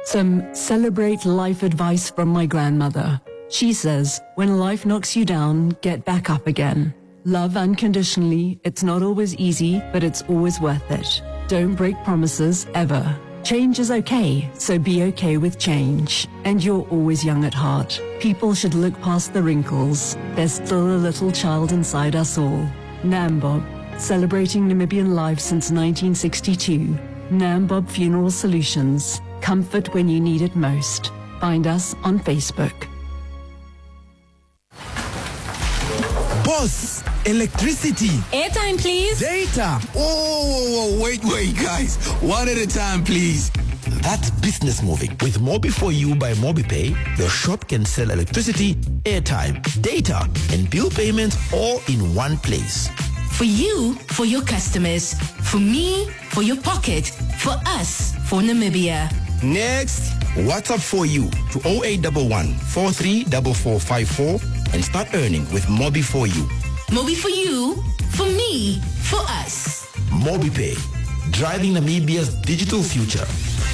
Some celebrate life advice from my grandmother. She says, when life knocks you down, get back up again. Love unconditionally. It's not always easy, but it's always worth it. Don't break promises, ever. Change is okay, so be okay with change. And you're always young at heart. People should look past the wrinkles. There's still a little child inside us all. Nambob, celebrating Namibian life since 1962. Nambob Funeral Solutions. Comfort when you need it most. Find us on Facebook. Boss, electricity. Airtime, please. Data. Oh, wait, guys. One at a time, please. That's business moving. With Mobi4U by MobiPay, your shop can sell electricity, airtime, data, and bill payments all in one place. For you, for your customers. For me, for your pocket. For us, for Namibia. Next, WhatsApp for you to 0811 434454 and start earning with Mobi4U. Mobi4U, for me, for us. MobiPay, driving Namibia's digital future.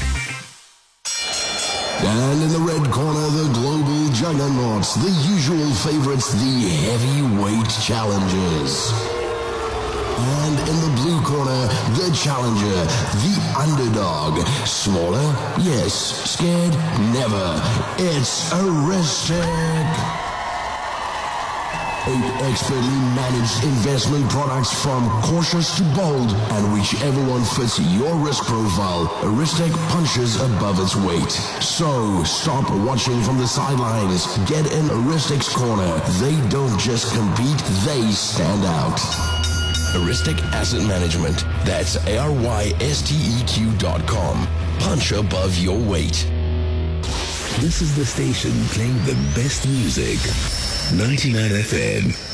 And in the red corner, the global juggernauts, the usual favorites, the heavyweight challengers. And in the blue corner, the challenger, the underdog. Smaller? Yes. Scared? Never. It's Aristic. 8 expertly managed investment products from cautious to bold, and whichever one fits your risk profile, Aristic punches above its weight. So stop watching from the sidelines. Get in Aristic's corner. They don't just compete, they stand out. Aristic Asset Management. That's ARYSTEQ.com. Punch above your weight. This is the station playing the best music. 99 FM.